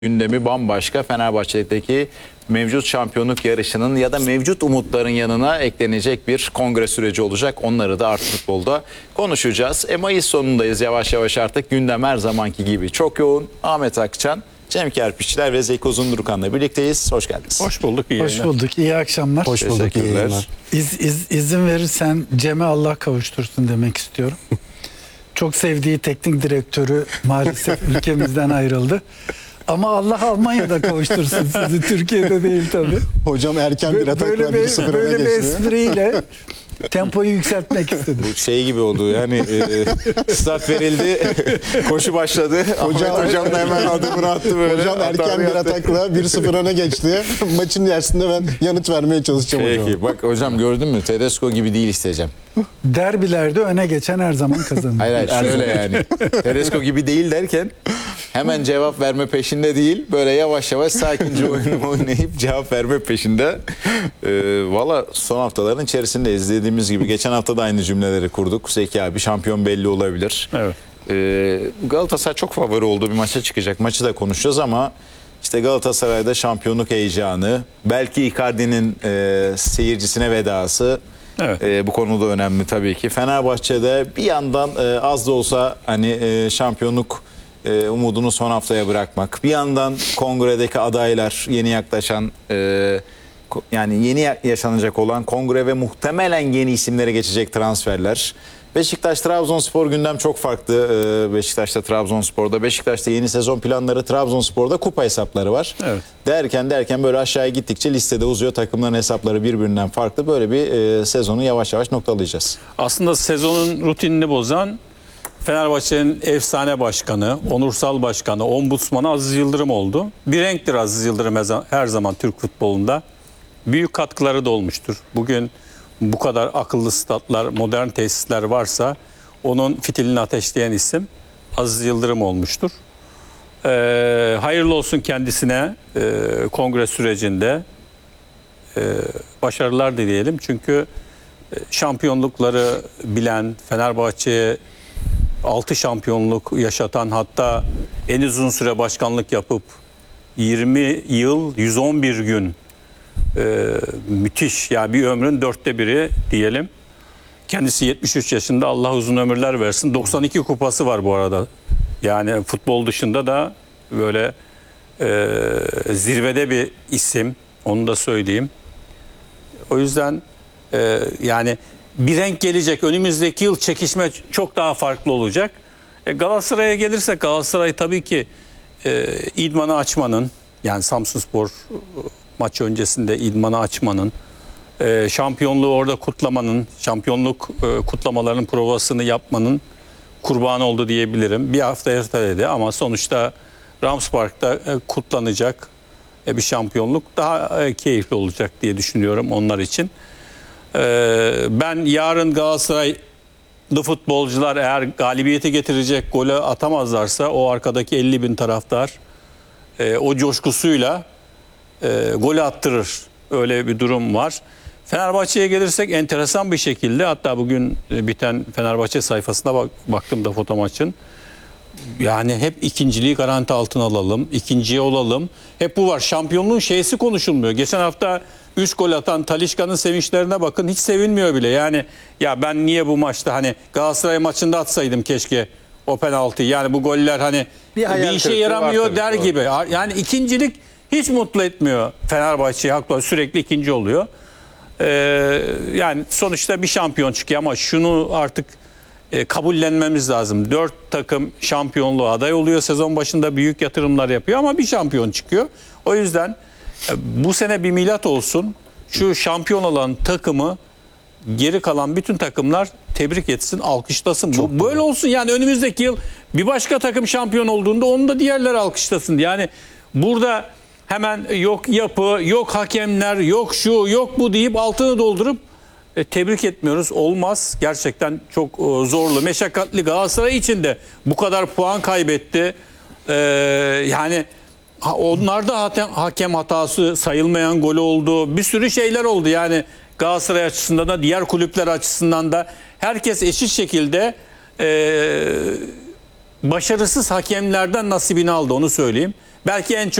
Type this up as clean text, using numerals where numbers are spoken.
Gündemi bambaşka. Fenerbahçe'deki mevcut şampiyonluk yarışının ya da mevcut umutların yanına eklenecek bir kongre süreci olacak. Onları da Artı Futbol'da konuşacağız. Mayıs sonundayız yavaş yavaş artık. Gündem her zamanki gibi çok yoğun. Ahmet Akçan, Cem Kerpiççiler ve Zeki Uzundurkan'la birlikteyiz. Hoş geldiniz. Hoş bulduk. İyi Hoş bulduk. İyi akşamlar. Hoş bulduk. İyi yayınlar. İzin verirsen Cem'e Allah kavuştursun demek istiyorum. Çok sevdiği teknik direktörü maalesef ülkemizden ayrıldı. Ama Allah Almanya'da kavuştursun sizi. Türkiye'de değil tabii. Hocam erken bir atakla 1-0 öne böyle bir geçti. espriyle tempoyu yükseltmek istedim. Bu şey gibi oldu yani start verildi, koşu başladı. Ahmet Hocam da hemen adımını attı böyle. Hocam erken bir atakla 1-0 öne geçti. Maçın içerisinde ben yanıt vermeye çalışacağım hocam. Peki bak hocam gördün mü? Tedesco gibi değil isteyeceğim. Derbilerde öne geçen her zaman kazanır. Hayır şöyle yani. Tedesco gibi değil derken hemen cevap verme peşinde değil. Böyle yavaş yavaş sakince oyunu oynayıp cevap verme peşinde. Valla son haftaların içerisinde izlediğimiz gibi geçen hafta da aynı cümleleri kurduk. Zeki abi şampiyon belli olabilir. Evet. Galatasaray çok favori olduğu bir maça çıkacak. Maçı da konuşacağız ama işte Galatasaray'da şampiyonluk heyecanı, belki Icardi'nin seyircisine vedası. Evet. Bu konuda önemli tabii ki. Fenerbahçe'de bir yandan az da olsa hani şampiyonluk umudunu son haftaya bırakmak. Bir yandan kongredeki adaylar, yeni yaklaşan yani yeni yaşanacak olan kongre ve muhtemelen yeni isimlere geçecek transferler. Beşiktaş-Trabzonspor gündem çok farklı. Beşiktaş'ta Trabzonspor'da. Beşiktaş'ta yeni sezon planları, Trabzonspor'da kupa hesapları var. Evet. Derken böyle aşağıya gittikçe listede uzuyor. Takımların hesapları birbirinden farklı. Böyle bir sezonu yavaş yavaş noktalayacağız. Aslında sezonun rutinini bozan Fenerbahçe'nin efsane başkanı, onursal başkanı, ombudsmanı Aziz Yıldırım oldu. Bir renktir Aziz Yıldırım her zaman Türk futbolunda. Büyük katkıları da olmuştur. Bugün bu kadar akıllı statlar, modern tesisler varsa onun fitilini ateşleyen isim Aziz Yıldırım olmuştur. Hayırlı olsun kendisine kongre sürecinde başarılar dileyelim. Çünkü şampiyonlukları bilen, Fenerbahçe'ye 6 şampiyonluk yaşatan, hatta en uzun süre başkanlık yapıp 20 yıl 111 gün müthiş, yani bir ömrün 1/4 diyelim. Kendisi 73 yaşında, Allah uzun ömürler versin. 92 kupası var bu arada. Yani futbol dışında da böyle zirvede bir isim, onu da söyleyeyim. O yüzden yani bir renk gelecek. Önümüzdeki yıl çekişme çok daha farklı olacak. Galatasaray'a gelirsek, Galatasaray tabii ki idmanı açmanın, yani Samsunspor maçı öncesinde idmanı açmanın, şampiyonluğu orada kutlamanın, şampiyonluk kutlamalarının provasını yapmanın kurbanı oldu diyebilirim. Bir hafta erteledi ama sonuçta Rams Park'ta kutlanacak bir şampiyonluk daha keyifli olacak diye düşünüyorum onlar için. Ben yarın Galatasaraylı futbolcular eğer galibiyeti getirecek golü atamazlarsa o arkadaki 50.000 taraftar o coşkusuyla golü attırır. Öyle bir durum var. Fenerbahçe'ye gelirsek enteresan bir şekilde, hatta bugün biten Fenerbahçe sayfasına baktım da foto maçın. Yani hep ikinciliği garanti altına alalım, ikinciye olalım. Hep bu var. Şampiyonluğun şeysi konuşulmuyor. Geçen hafta 3 gol atan Talisca'nın sevinçlerine bakın. Hiç sevinmiyor bile. Yani ya ben niye bu maçta hani Galatasaray maçında atsaydım keşke o penaltıyı. Yani bu goller hani bir işe yaramıyor der gibi. Yani ikincilik hiç mutlu etmiyor Fenerbahçe'yi. Haklı, sürekli ikinci oluyor. Yani sonuçta bir şampiyon çıkıyor ama şunu artık kabullenmemiz lazım. 4 takım şampiyonluğa aday oluyor. Sezon başında büyük yatırımlar yapıyor ama bir şampiyon çıkıyor. O yüzden bu sene bir milat olsun. Şu şampiyon olan takımı geri kalan bütün takımlar tebrik etsin, alkışlasın. Bu böyle olsun. Yani önümüzdeki yıl bir başka takım şampiyon olduğunda onu da diğerleri alkışlasın. Yani burada hemen yok yapı, yok hakemler, yok şu, yok bu deyip altını doldurup tebrik etmiyoruz. Olmaz. Gerçekten çok zorlu, meşakkatli. Galatasaray için de bu kadar puan kaybetti. Yani onlarda hakem hatası, sayılmayan gol oldu. Bir sürü şeyler oldu. Yani Galatasaray açısından da, diğer kulüpler açısından da herkes eşit şekilde başarısız hakemlerden nasibini aldı, onu söyleyeyim. Belki en çok